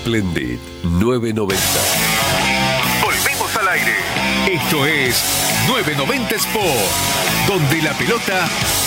Splendid 990. Volvemos al aire. Esto es 990 Sport, donde la pelota